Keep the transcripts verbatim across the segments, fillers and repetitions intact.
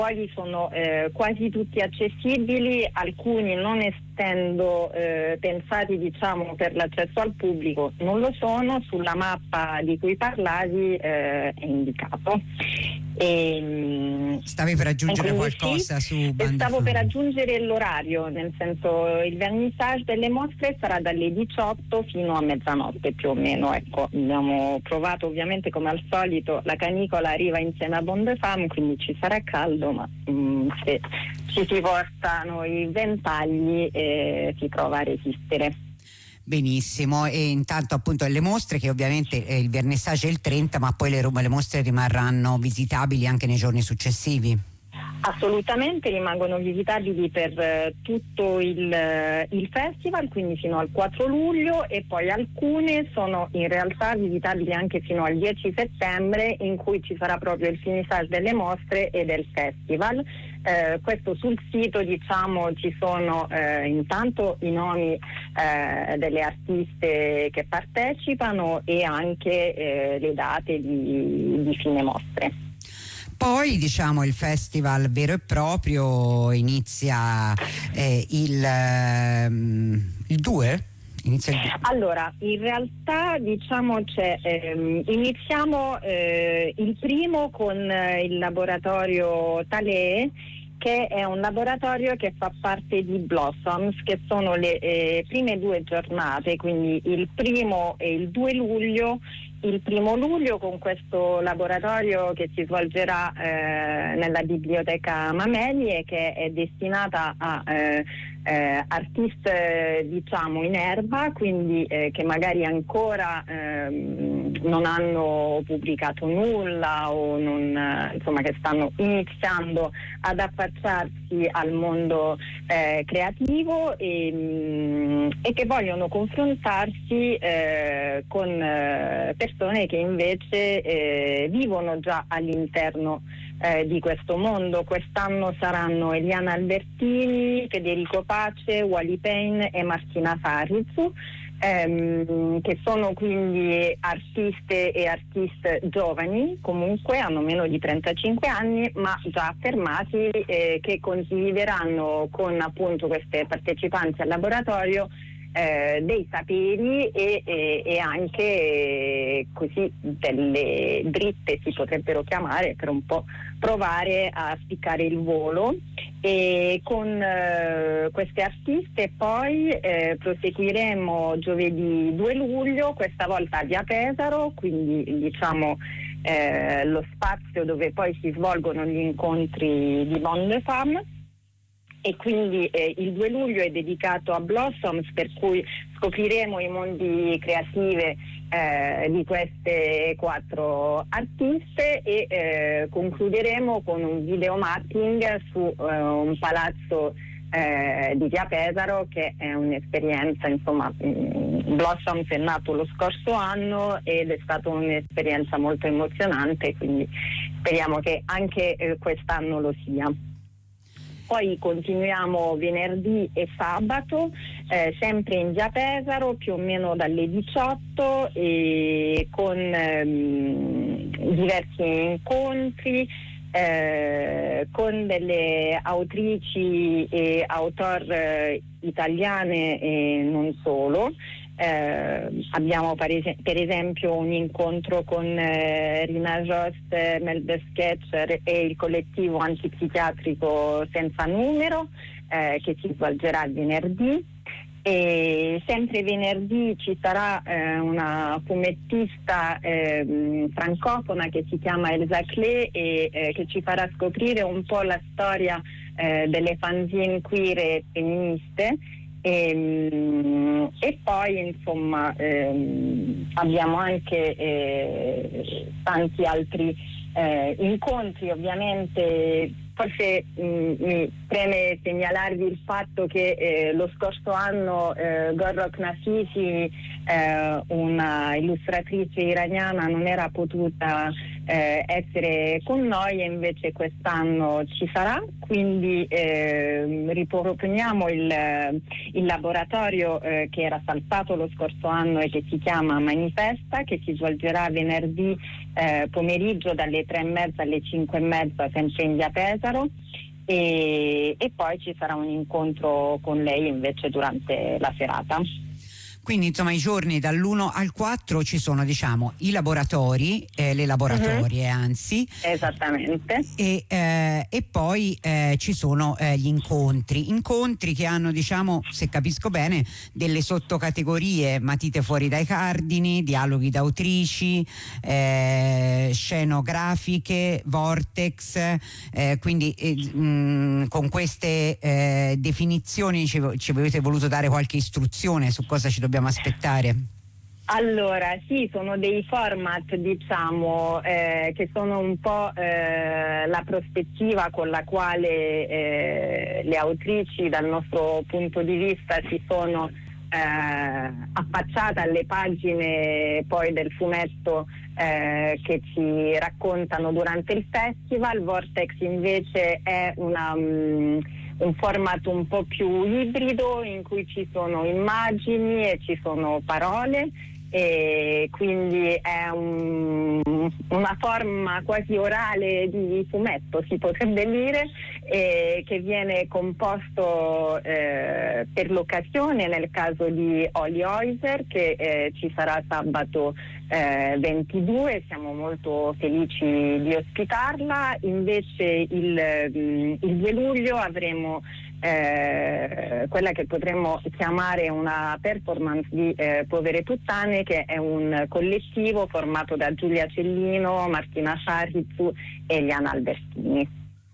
luoghi sono eh, quasi tutti accessibili, alcuni non essendo eh, pensati diciamo per l'accesso al pubblico non lo sono, sulla mappa di cui parlavi eh, è indicato. E, stavi per aggiungere qualcosa sì, su Band stavo of per Fame. aggiungere l'orario, nel senso il vernissage delle mostre sarà dalle diciotto fino a mezzanotte più o meno, ecco. Abbiamo provato ovviamente come al solito, la canicola arriva insieme a Band of Fame, quindi ci sarà caldo, ma mh, se ci si portano i ventagli eh, si prova a resistere. Benissimo, e intanto appunto le mostre, che ovviamente eh, il vernissage è il trenta, ma poi le, le mostre rimarranno visitabili anche nei giorni successivi. Assolutamente, rimangono visitabili per eh, tutto il, eh, il festival, quindi fino al quattro luglio, e poi alcune sono in realtà visitabili anche fino al dieci settembre, in cui ci sarà proprio il finissage delle mostre e del festival. Eh, questo sul sito, diciamo, ci sono eh, intanto i nomi eh, delle artiste che partecipano e anche eh, le date di, di fine mostre. Poi diciamo il festival vero e proprio inizia eh, il, ehm, il due? Inizia il due. Allora, in realtà diciamo c'è, ehm, iniziamo eh, il primo con eh, il laboratorio Thalee, che è un laboratorio che fa parte di Blossoms, che sono le eh, prime due giornate, quindi il primo e il due luglio. Il primo luglio con questo laboratorio che si svolgerà eh, nella biblioteca Mameli, che è destinata a eh, eh, artiste diciamo in erba, quindi eh, che magari ancora eh, non hanno pubblicato nulla o non, eh, insomma, che stanno iniziando ad affacciarsi al mondo eh, creativo e, mh, e che vogliono confrontarsi eh, con eh, persone che invece eh, vivono già all'interno eh, di questo mondo. Quest'anno saranno Eliana Albertini, Federico Pace, Wally Payne e Martina Farrizu, ehm, che sono quindi artiste e artiste giovani, comunque hanno meno di trentacinque anni, ma già affermati, eh, che condivideranno con appunto queste partecipanti al laboratorio Eh, dei saperi e, e, e anche eh, così delle dritte, si potrebbero chiamare, per un po' provare a spiccare il volo. E con eh, queste artiste poi eh, proseguiremo giovedì due luglio, questa volta a Via Pesaro, quindi diciamo eh, lo spazio dove poi si svolgono gli incontri di Band of Fame. E quindi eh, il due luglio è dedicato a Blossoms, per cui scopriremo i mondi creative eh, di queste quattro artiste e eh, concluderemo con un video mapping su eh, un palazzo eh, di Via Pesaro, che è un'esperienza, insomma, mh, Blossoms è nato lo scorso anno ed è stata un'esperienza molto emozionante, quindi speriamo che anche eh, quest'anno lo sia. Poi continuiamo venerdì e sabato, eh, sempre in Via Pesaro, più o meno dalle diciotto, e con ehm, diversi incontri, eh, con delle autrici e autor eh, italiane e non solo. Eh, abbiamo per, es- per esempio un incontro con eh, Rina Jost, Melbe Sketcher e il collettivo antipsichiatrico Senza Numero, eh, che si svolgerà venerdì. E sempre venerdì ci sarà eh, una fumettista eh, francofona che si chiama Elsa Clé e eh, che ci farà scoprire un po' la storia eh, delle fanzine queer e femministe. E, e poi insomma ehm, abbiamo anche eh, tanti altri eh, incontri. Ovviamente forse mh, mi preme segnalarvi il fatto che eh, lo scorso anno eh, Gorrok Nafisi, eh, una illustratrice iraniana, non era potuta eh, essere con noi, e invece quest'anno ci sarà, quindi eh, riproponiamo il, il laboratorio eh, che era saltato lo scorso anno e che si chiama Manifesta, che si svolgerà venerdì eh, pomeriggio dalle tre e mezza alle cinque e mezza, sempre in via Pesaro. E, e poi ci sarà un incontro con lei invece durante la serata. Quindi insomma i giorni dall'uno al quattro ci sono, diciamo, i laboratori, eh, le laboratorie uh-huh. anzi. Esattamente. E, eh, e poi eh, ci sono eh, gli incontri, incontri che hanno, diciamo, se capisco bene, delle sottocategorie: matite fuori dai cardini, dialoghi d'autrici, eh, scenografiche, vortex, eh, quindi eh, mh, con queste eh, definizioni ci, ci avete voluto dare qualche istruzione su cosa ci dobbiamo dobbiamo aspettare? Allora sì, sono dei format, diciamo, eh, che sono un po' eh, la prospettiva con la quale eh, le autrici, dal nostro punto di vista, si sono eh, affacciate alle pagine poi del fumetto eh, che ci raccontano durante il festival. Vortex invece è una... Um, un format un po' più ibrido, in cui ci sono immagini e ci sono parole, e quindi è un, una forma quasi orale di fumetto, si potrebbe dire, e che viene composto eh, per l'occasione, nel caso di Oli Oiser, che eh, ci sarà sabato eh, ventidue. Siamo molto felici di ospitarla. Invece il, il due luglio avremo Eh, quella che potremmo chiamare una performance di eh, Povere Puttane, che è un collettivo formato da Giulia Cellino, Martina Sarrizu e Eliana Albertini.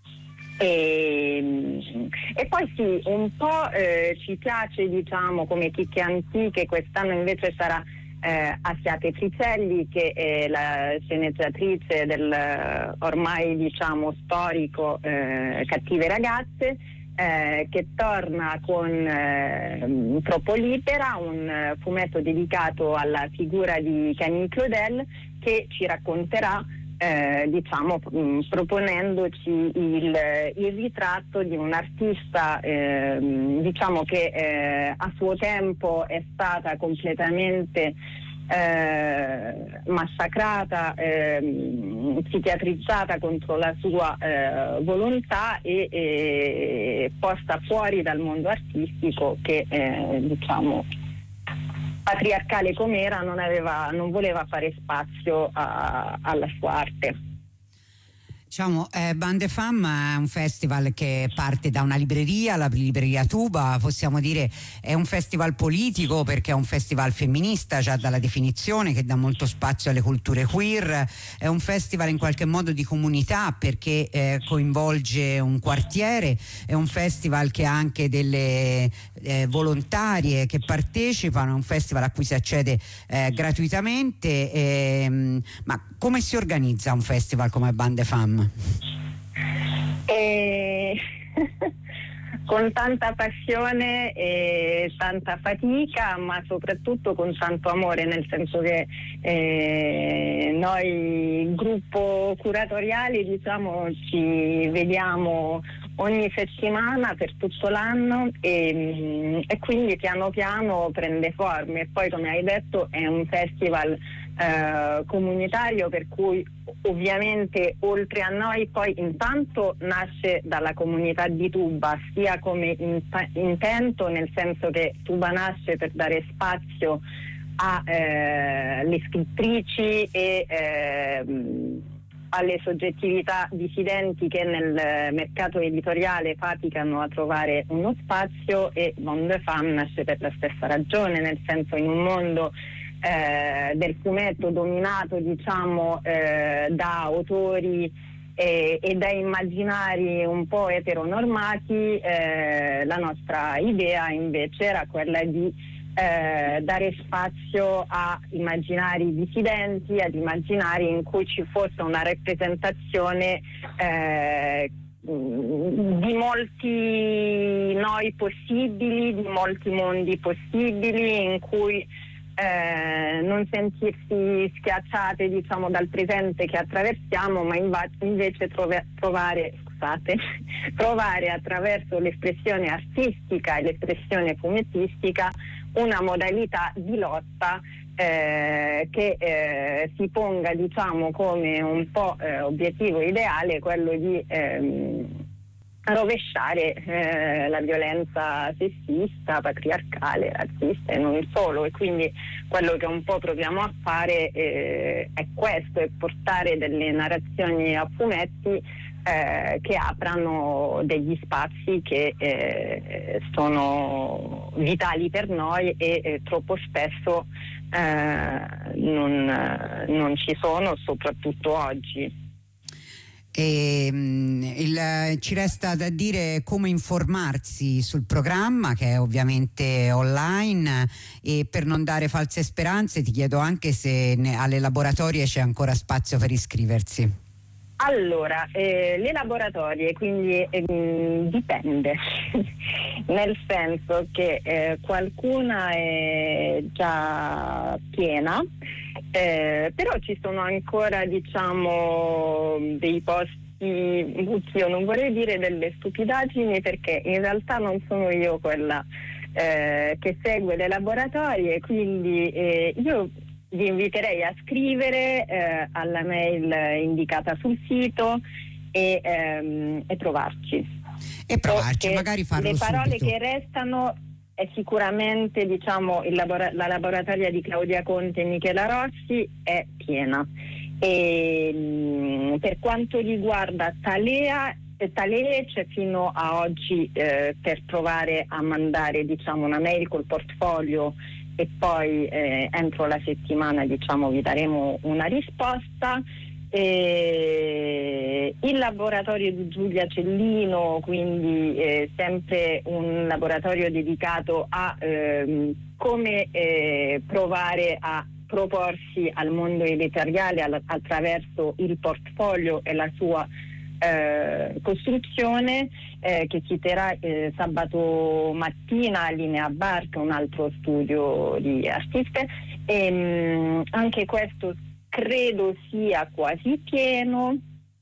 E, e poi sì, un po' eh, ci piace, diciamo, come chicche antiche. Quest'anno invece sarà eh, Assiate Frizelli, che è la sceneggiatrice del ormai, diciamo, storico eh, Cattive ragazze, Eh, che torna con eh, Troppo Libera, un eh, fumetto dedicato alla figura di Camille Claudel, che ci racconterà, eh, diciamo, mh, proponendoci il, il ritratto di un'artista eh, diciamo che eh, a suo tempo è stata completamente Eh, massacrata, eh, psichiatrizzata contro la sua eh, volontà e, e posta fuori dal mondo artistico, che eh, diciamo patriarcale com'era non aveva, non voleva fare spazio a, alla sua arte. Diciamo, eh, Bande Femme è un festival che parte da una libreria, la libreria Tuba. Possiamo dire è un festival politico, perché è un festival femminista già dalla definizione, che dà molto spazio alle culture queer. È un festival in qualche modo di comunità, perché eh, coinvolge un quartiere. È un festival che ha anche delle eh, volontarie che partecipano. È un festival a cui si accede eh, gratuitamente. Eh, ma come si organizza un festival come Bande Femme? E... con tanta passione e tanta fatica, ma soprattutto con tanto amore, nel senso che eh, noi, il gruppo curatoriale, diciamo, ci vediamo ogni settimana per tutto l'anno e, e quindi piano piano prende forme. E poi, come hai detto, è un festival eh, comunitario, per cui ovviamente oltre a noi poi intanto nasce dalla comunità di Tuba, sia come in- intento, nel senso che Tuba nasce per dare spazio alle eh, scrittrici e eh, alle soggettività dissidenti che nel mercato editoriale faticano a trovare uno spazio, e Bande Femme nasce per la stessa ragione, nel senso, in un mondo eh, del fumetto dominato, diciamo, eh, da autori e, e da immaginari un po' eteronormati, eh, la nostra idea invece era quella di Eh, dare spazio a immaginari dissidenti, ad immaginari in cui ci fosse una rappresentazione eh, di molti noi possibili, di molti mondi possibili, in cui eh, non sentirsi schiacciate, diciamo, dal presente che attraversiamo, ma inva- invece trove- trovare scusate, provare attraverso l'espressione artistica e l'espressione fumettistica una modalità di lotta eh, che eh, si ponga, diciamo, come un po' eh, obiettivo ideale quello di ehm, rovesciare eh, la violenza sessista, patriarcale, razzista e non solo, e quindi quello che un po' proviamo a fare eh, è questo, è portare delle narrazioni a fumetti eh, che aprano degli spazi che eh, sono vitali per noi e eh, troppo spesso eh, non, non ci sono, soprattutto oggi. E, mh, il, ci resta da dire come informarsi sul programma, che è ovviamente online, e per non dare false speranze ti chiedo anche se ne, alle laboratorie c'è ancora spazio per iscriversi. Allora, eh, le laboratorie, quindi eh, dipende, nel senso che eh, qualcuna è già piena, eh, però ci sono ancora, diciamo, dei posti buchi. Io non vorrei dire delle stupidaggini, perché in realtà non sono io quella eh, che segue le laboratorie, quindi eh, io vi inviterei a scrivere eh, alla mail indicata sul sito e, ehm, e provarci. E provarci, Perché magari farlo le parole subito. che restano è sicuramente, diciamo, il labora- la laboratoria di Claudia Conte e Michela Rossi è piena. E, mh, per quanto riguarda Talea, eh, Talee c'è fino a oggi eh, per provare a mandare, diciamo, una mail col portfolio, e poi eh, entro la settimana, diciamo, vi daremo una risposta. E il laboratorio di Giulia Cellino, quindi eh, sempre un laboratorio dedicato a ehm, come eh, provare a proporsi al mondo editoriale all- attraverso il portfolio e la sua Eh, costruzione, eh, che si terrà eh, sabato mattina a Linea Bar, che è un altro studio di artiste, e mh, anche questo credo sia quasi pieno.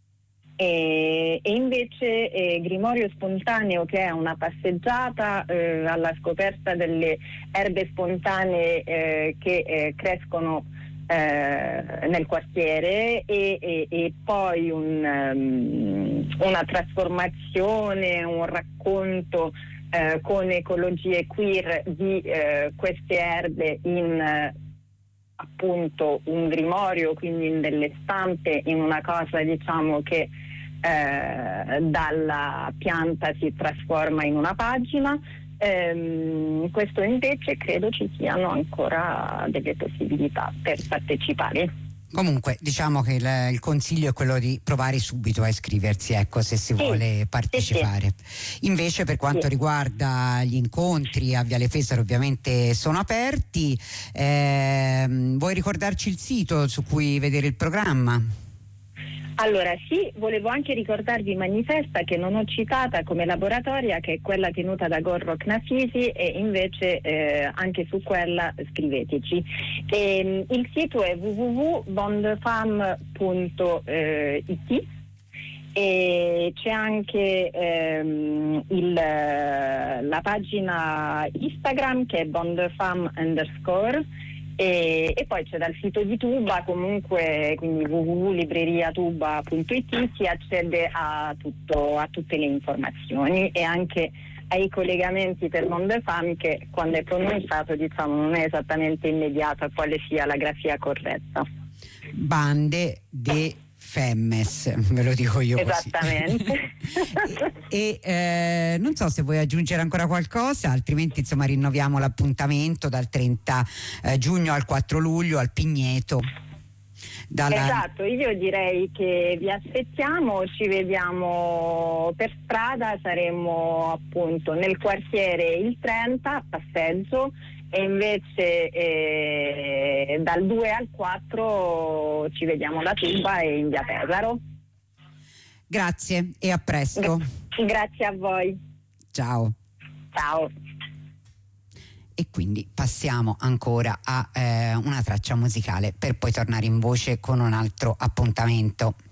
E, e invece eh, Grimorio Spontaneo, che è una passeggiata eh, alla scoperta delle erbe spontanee eh, che eh, crescono Eh, nel quartiere, e, e, e poi un, um, una trasformazione, un racconto eh, con ecologie queer di eh, queste erbe in eh, appunto un grimorio, quindi in delle stampe, in una cosa, diciamo, che eh, dalla pianta si trasforma in una pagina. Ehm, questo invece credo ci siano ancora delle possibilità per partecipare. Comunque diciamo che il, il consiglio è quello di provare subito a iscriversi, ecco, se si sì, vuole partecipare. Sì, sì. Invece per quanto sì. riguarda gli incontri a Viale Pesaro, ovviamente sono aperti. Ehm, vuoi ricordarci il sito su cui vedere il programma? Allora sì, volevo anche ricordarvi Manifesta, che non ho citata come laboratoria, che è quella tenuta da Gorro Knafisi, e invece eh, anche su quella scriveteci. E, il sito è w w w punto bondfam punto i t e c'è anche ehm, il, la pagina Instagram, che è bondfam underscore. E, e poi c'è dal sito di Tuba, comunque, quindi w w w punto libreriatuba punto i t, si accede a, tutto, a tutte le informazioni e anche ai collegamenti per Bondefam, che quando è pronunciato, diciamo, non è esattamente immediato a quale sia la grafia corretta. Bande de Femmes, ve lo dico io così. Esattamente. e e eh, non so se vuoi aggiungere ancora qualcosa, altrimenti insomma rinnoviamo l'appuntamento dal trenta giugno al quattro luglio al Pigneto. Dalla... Esatto, io direi che vi aspettiamo, ci vediamo per strada, saremo appunto nel quartiere il trenta, passeggio, e invece eh, dal due al quattro ci vediamo da Tuba e in via Pesaro. Grazie e a presto. Gra- grazie a voi. Ciao. Ciao. e quindi passiamo ancora a eh, una traccia musicale per poi tornare in voce con un altro appuntamento.